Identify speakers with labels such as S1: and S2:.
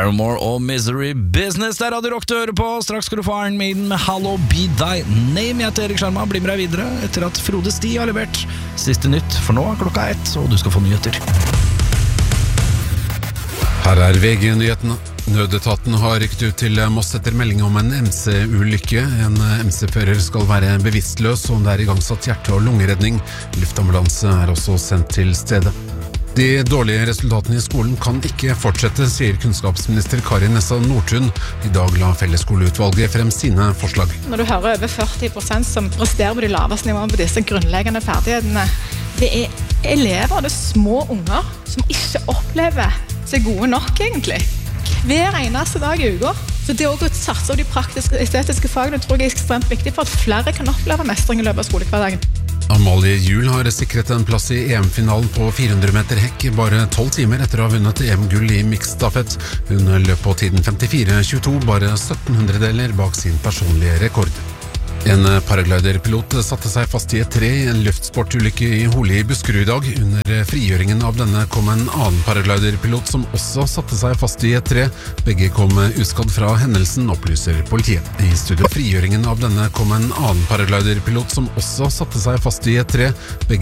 S1: Paramore og Misery Business. Det Radio Rock du hører på. Straks skal du få Iron Maiden med Hallo Be Thy Name. Jeg heter Erik Sjarma, bli med deg videre etter at Frode Sti har levert siste nytt. For nå er klokka 1, og du skal få nyheter.
S2: Her er VG-nyhetene. Nødetaten har rykket ut til Moss etter melding om en MC-ulykke. En MC-fører skal være bevisstløs, og det er igangsatt hjerte- og lungeredning. Luftambulanse er også sendt til stedet. De dårlige resultatene i skolen kan ikke fortsette, sier kunnskapsminister Kari Nessa Nordtun. I dag la fellesskoleutvalget frem sine forslag.
S3: Når du hører over 40% som presterer på de laveste nivåene på disse grunnleggende ferdighetene, det er elever, det er små unger, som ikke opplever seg gode nok egentlig. Hver eneste dag i uka. Så det å satse på de praktiske estetiske fagene tror jeg er ekstremt viktig for at flere kan oppleve mestring i løpet av skolehverdagen.
S2: Amalie Juel har sikret en plass i EM-finalen på 400 meter hekk bare 12 timer etter å ha vunnet EM-gull i mixstafett. Hun løp på tiden 54,22, bare 1700-deler bak sin personlige rekord. En paragliderpilot satte seg fast i et tre i en luftsportulykke i Holi i Buskerud i dag. Under frigjøringen av denne kom en annen paragliderpilot som også satte seg fast i et tre. Begge kom uskadd fra hendelsen, opplyser politiet. I studio frigjøringen av denne kom en annen paragliderpilot som også satte seg fast i et tre. Begge